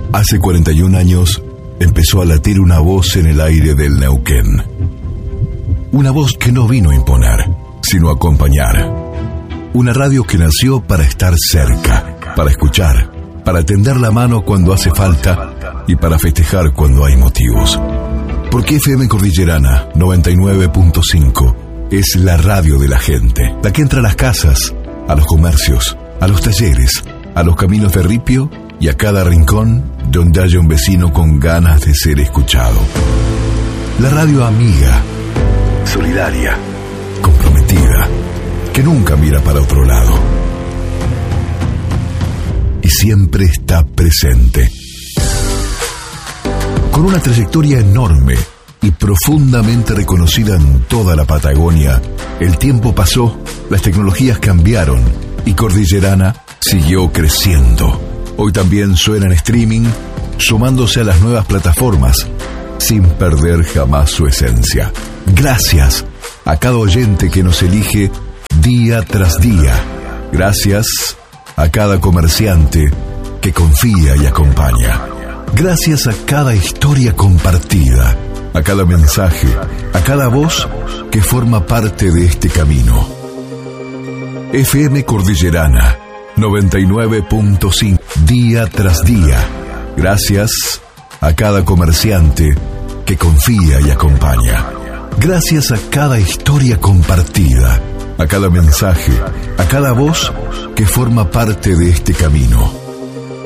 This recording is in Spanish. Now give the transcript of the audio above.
Hace 41 años empezó a latir una voz en el aire del Neuquén. Una voz que no vino a imponer, sino a acompañar. Una radio que nació para estar cerca, para escuchar, para tender la mano cuando hace falta y para festejar cuando hay motivos. Porque FM Cordillerana 99.5 es la radio de la gente, la que entra a las casas, a los comercios, a los talleres, a los caminos de ripio y a cada rincón donde haya un vecino con ganas de ser escuchado. La radio amiga, solidaria, comprometida, que nunca mira para otro lado y siempre está presente. Con una trayectoria enorme y profundamente reconocida en toda la Patagonia, el tiempo pasó, las tecnologías cambiaron y Cordillerana siguió creciendo. Hoy también suena en streaming, sumándose a las nuevas plataformas, sin perder jamás su esencia. Gracias a cada oyente que nos elige día tras día. Gracias a cada comerciante que confía y acompaña. Gracias a cada historia compartida, a cada mensaje, a cada voz que forma parte de este camino. FM Cordillerana 99.5, día tras día. Gracias a cada comerciante que confía y acompaña. Gracias a cada historia compartida, a cada mensaje, a cada voz que forma parte de este camino.